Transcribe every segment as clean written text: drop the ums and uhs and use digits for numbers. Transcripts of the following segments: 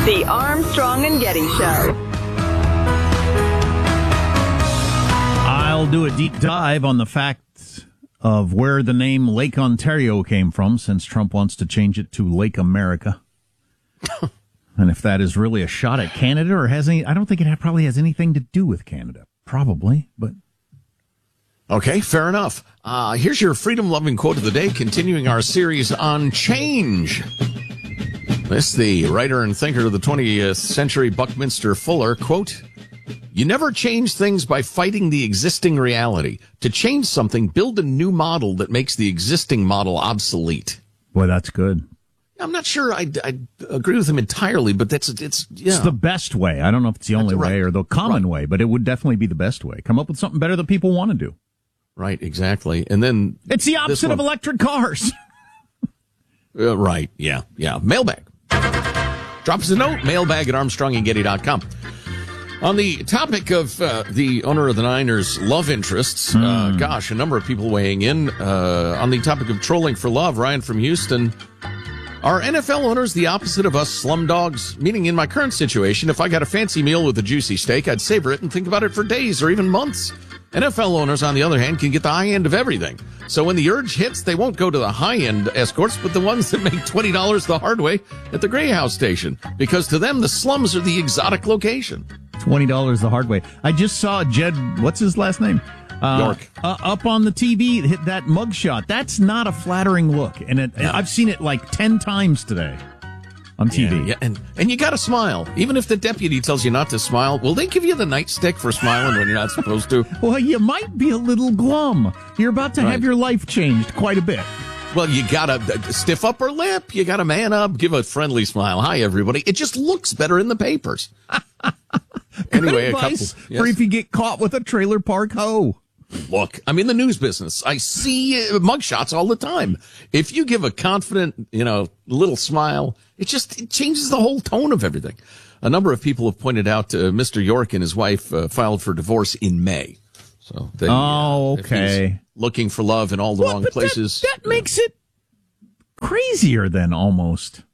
The Armstrong and Getty Show. I'll do a deep dive on the fact of where the name Lake Ontario came from, since Trump wants to change it to Lake America. And if that is really a shot at Canada or has any, I don't think it probably has anything to do with Canada. Probably, but. Okay, fair enough. Here's your freedom-loving quote of the day, continuing our series on change. This, the writer and thinker of the 20th century, Buckminster Fuller, quote, "You never change things by fighting the existing reality. To change something, build a new model that makes the existing model obsolete." Boy, that's good. I'm not sure I agree with him entirely, but it's the best way. I don't know if it's the only way or the common way, but it would definitely be the best way. Come up with something better that people want to do. Right, exactly. And then it's the opposite of electric cars. Right, yeah. Mailbag. Drop us a note, mailbag at armstrongandgetty.com. On the topic of the owner of the Niners' love interests, a number of people weighing in. On the topic of trolling for love, Ryan from Houston. Are NFL owners the opposite of us slumdogs? Meaning, in my current situation, if I got a fancy meal with a juicy steak, I'd savor it and think about it for days or even months. NFL owners, on the other hand, can get the high end of everything. So when the urge hits, they won't go to the high-end escorts, but the ones that make $20 the hard way at the Gray House station. Because to them, the slums are the exotic location. $20 the hard way. I just saw Jed, what's his last name? York. Up on the TV, hit that mugshot. That's not a flattering look. And I've seen it like 10 times today on TV. Yeah. And you got to smile. Even if the deputy tells you not to smile, will they give you the nightstick for smiling when you're not supposed to? Well, you might be a little glum. You're about to have your life changed quite a bit. Well, you got to stiff upper lip. You got to man up. Give a friendly smile. Hi, everybody. It just looks better in the papers. Anyway, advice for if you get caught with a trailer park hoe. Look, I'm in the news business. I see mugshots all the time. If you give a confident, little smile, it changes the whole tone of everything. A number of people have pointed out Mr. York and his wife filed for divorce in May. So okay. If he's looking for love in all the wrong places. That makes it crazier then almost.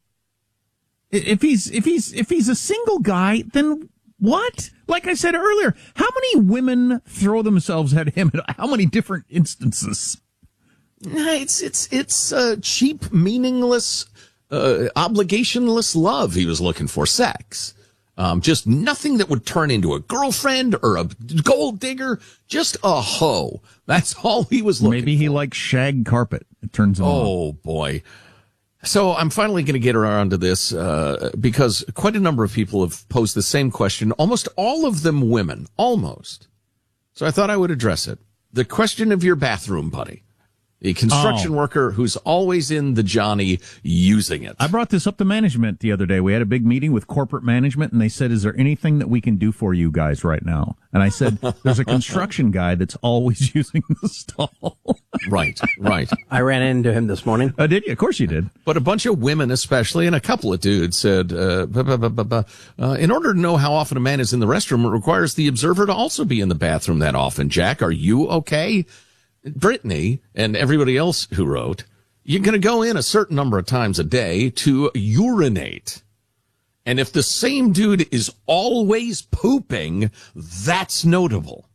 If he's a single guy, then what? Like I said earlier, how many women throw themselves at him in how many different instances? It's cheap, meaningless, obligationless love he was looking for. Sex. Just nothing that would turn into a girlfriend or a gold digger. Just a hoe. That's all he was looking for. Maybe he likes shag carpet. It turns out. Oh, boy. So I'm finally going to get around to this because quite a number of people have posed the same question, almost all of them women, almost. So I thought I would address it. The question of your bathroom buddy, the construction worker who's always in the Johnny using it. I brought this up to management the other day. We had a big meeting with corporate management, and they said, is there anything that we can do for you guys right now? And I said, there's a construction guy that's always using the stall. Right. I ran into him this morning. Did you? Of course you did. But a bunch of women especially, and a couple of dudes said, in order to know how often a man is in the restroom, it requires the observer to also be in the bathroom that often. Jack, are you okay? Brittany and everybody else who wrote, you're going to go in a certain number of times a day to urinate. And if the same dude is always pooping, that's notable.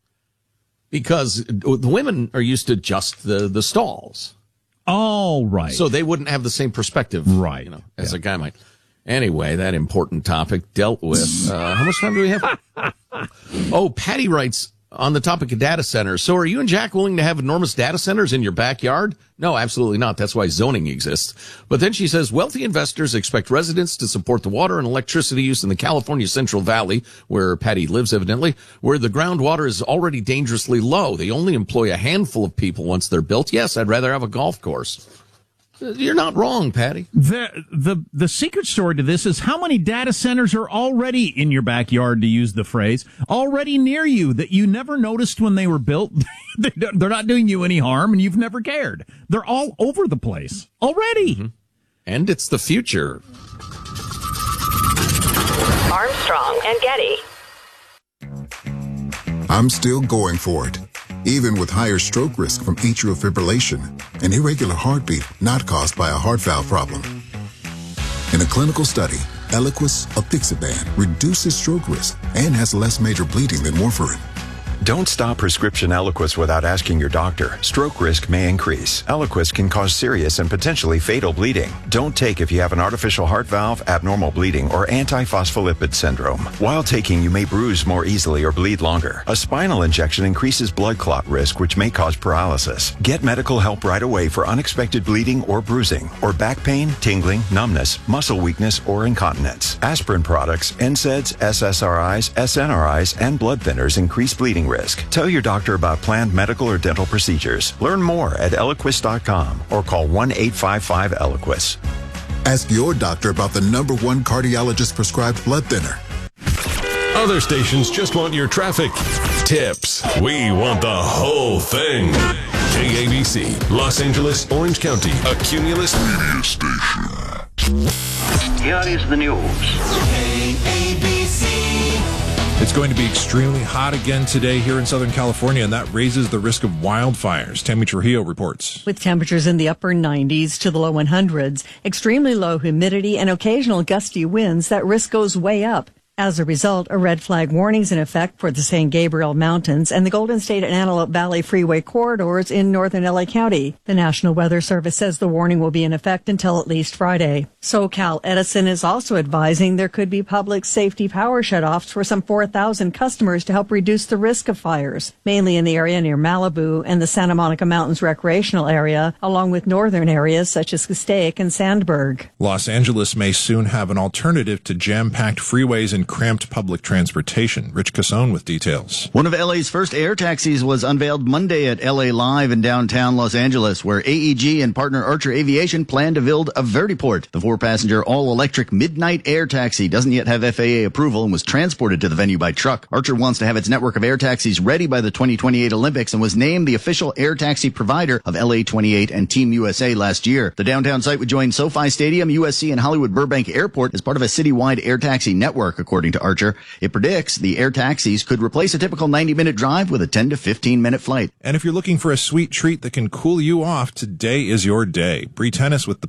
Because the women are used to just the stalls. Oh, right. So they wouldn't have the same perspective, right, as a guy might. Anyway, that important topic dealt with. How much time do we have? Oh, Patty writes, on the topic of data centers. So are you and Jack willing to have enormous data centers in your backyard? No, absolutely not. That's why zoning exists. But then she says, wealthy investors expect residents to support the water and electricity use in the California Central Valley, where Patty lives evidently, where the groundwater is already dangerously low. They only employ a handful of people once they're built. Yes, I'd rather have a golf course. You're not wrong, Patty. The secret story to this is how many data centers are already in your backyard, to use the phrase, already near you that you never noticed when they were built. They're not doing you any harm, and you've never cared. They're all over the place already. Mm-hmm. And it's the future. Armstrong and Getty. I'm still going for it, even with higher stroke risk from atrial fibrillation, an irregular heartbeat not caused by a heart valve problem. In a clinical study, Eliquis apixaban reduces stroke risk and has less major bleeding than warfarin. Don't stop prescription Eliquis without asking your doctor. Stroke risk may increase. Eliquis can cause serious and potentially fatal bleeding. Don't take if you have an artificial heart valve, abnormal bleeding, or antiphospholipid syndrome. While taking, you may bruise more easily or bleed longer. A spinal injection increases blood clot risk, which may cause paralysis. Get medical help right away for unexpected bleeding or bruising, or back pain, tingling, numbness, muscle weakness, or incontinence. Aspirin products, NSAIDs, SSRIs, SNRIs, and blood thinners increase bleeding risk. Tell your doctor about planned medical or dental procedures. Learn more at Eliquis.com or call 1-855-ELIQUIS. Ask your doctor about the #1 cardiologist prescribed blood thinner. Other stations just want your traffic tips. We want the whole thing. KABC, Los Angeles, Orange County, a Cumulus media station. Here is the news. KABC. It's going to be extremely hot again today here in Southern California, and that raises the risk of wildfires. Tammy Trujillo reports. With temperatures in the upper 90s to the low 100s, extremely low humidity, and occasional gusty winds, that risk goes way up. As a result, a red flag warning is in effect for the San Gabriel Mountains and the Golden State and Antelope Valley Freeway corridors in northern LA County. The National Weather Service says the warning will be in effect until at least Friday. SoCal Edison is also advising there could be public safety power shutoffs for some 4,000 customers to help reduce the risk of fires, mainly in the area near Malibu and the Santa Monica Mountains recreational area, along with northern areas such as Castaic and Sandburg. Los Angeles may soon have an alternative to jam-packed freeways and cramped public transportation. Rich Cassone with details. One of LA's first air taxis was unveiled Monday at LA Live in downtown Los Angeles, where AEG and partner Archer Aviation plan to build a vertiport. The 4-passenger all-electric Midnight Air Taxi doesn't yet have FAA approval and was transported to the venue by truck. Archer wants to have its network of air taxis ready by the 2028 Olympics and was named the official air taxi provider of LA28 and Team USA last year. The downtown site would join SoFi Stadium, USC, and Hollywood Burbank Airport as part of a citywide air taxi network, according to Archer. It predicts the air taxis could replace a typical 90-minute drive with a 10 to 15-minute flight. And if you're looking for a sweet treat that can cool you off, today is your day. Bree Tennis with the